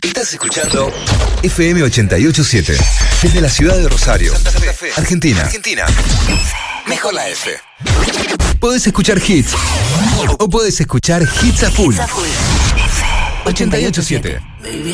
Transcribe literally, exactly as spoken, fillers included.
Estás escuchando F M ochenta y ocho punto siete desde la ciudad de Rosario, Santa Fe, Argentina. Argentina. Mejor la F. Podés escuchar hits o podés escuchar hits a full. ochenta y ocho punto siete.